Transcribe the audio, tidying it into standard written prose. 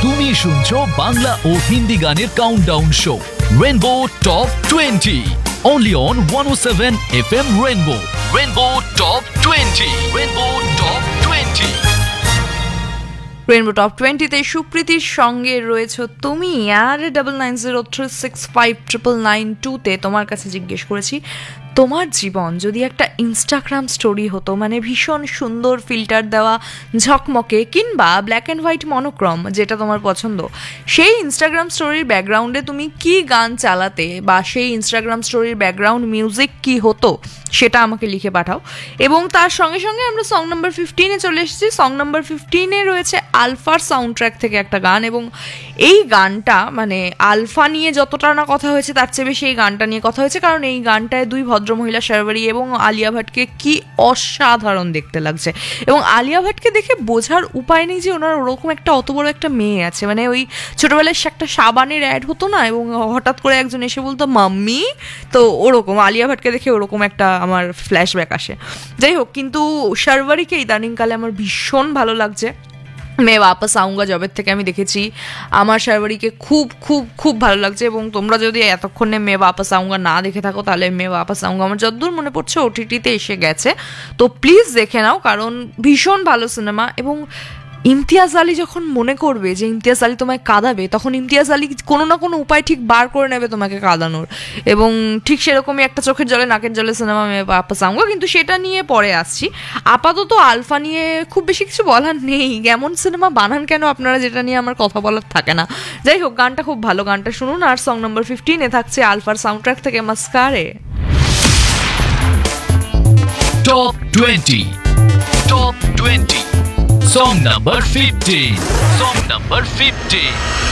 তুমি শুনছো বাংলা ও হিন্দি গানের countdown show rainbow top 20 only on 107 FM Rainbow. Rainbow Top 20. Rainbow Top 20. Rainbow top 20 তে সুপ্রীতির সঙ্গে রয়েছে তুমি। আর 9903659992 তে তোমার কাছে জিজ্ঞেস করেছি, তোমার জীবন যদি একটা ইনস্টাগ্রাম স্টোরি হতো, মানে ভীষণ সুন্দর ফিল্টার দেওয়া ঝকমকে কিংবা ব্ল্যাক অ্যান্ড হোয়াইট মনোক্রম, যেটা তোমার পছন্দ, সেই ইনস্টাগ্রাম স্টোরির ব্যাকগ্রাউন্ডে তুমি কি গান চালাতে বা সেই ইনস্টাগ্রাম স্টোরির ব্যাকগ্রাউন্ড মিউজিক কি হতো, সেটা আমাকে লিখে পাঠাও। এবং তার সঙ্গে সঙ্গে আমরা সং নাম্বার 15-এ চলে এসেছি। সং নাম্বার 15-এ রয়েছে আলফার সাউন্ড ট্র্যাক থেকে একটা গান, এবং এই গানটা মানে আলফা নিয়ে যতটা না কথা হয়েছে তার চেয়ে বেশি এই গানটা নিয়ে কথা হয়েছে, কারণ এই গানটায় দুই ভদ্রমহিলা শারবারি এবং আলিয়া ভাটকে কি অসাধারণ দেখতে লাগছে। এবং আলিয়া ভাটকে দেখে বোঝার উপায় নেই যে ওনার ওরকম একটা অত বড় একটা মেয়ে আছে। মানে ওই ছোটোবেলায় একটা সাবানের অ্যাড হতো না, এবং হঠাৎ করে একজন এসে বলতো মাম্মি, তো ওরকম আলিয়া ভাটকে দেখে ওরকম একটা আমার ফ্ল্যাশব্যাক আসে। যাই হোক, কিন্তু শারবারিকে ইদানিংকালে আমার ভীষণ ভালো লাগছে। মে বাপাস আউঙ্গা জবের থেকে আমি দেখেছি, আমার শারবারিকে খুব খুব খুব ভালো লাগছে। এবং তোমরা যদি এতক্ষণে মে বাপাস আউঙ্গা না দেখে থাকো, তাহলে মে বাপাস আউঙ্গা আমার যতদূর মনে পড়ছে ওটিটিতে এসে গেছে, তো প্লিজ দেখে নাও, কারণ ভীষণ ভালো সিনেমা। এবং ইমতিয়াজ আলী যখন মনে করবে যে ইমতিয়াজ আলী তোমায় কাঁদাবে, তখন ইমতিয়াজ আলী কোনো না কোনো উপায় ঠিক বার করে নেবে তোমাকে কাঁদানোর। এবং ঠিক সেরকমই একটা চোখের জলে নাকের জলে সিনেমা মে বাপাস আউঙ্গা, কিন্তু সেটা নিয়ে পরে আসছি। আপাতত আলফা নিয়ে খুব বেশি কিছু বলার নেই, এমন সিনেমা বানান কেন আপনারা যেটা নিয়ে আমার কথা বলার থাকে না। যাই হোক, গানটা খুব ভালো, গানটা শুনুন। আর সং নাম্বার 15-এ থাকছে আলফার সাউন্ড ট্র্যাক থেকে মাস্কারে। Top 20. Top 20. Song number 15. Song number 15.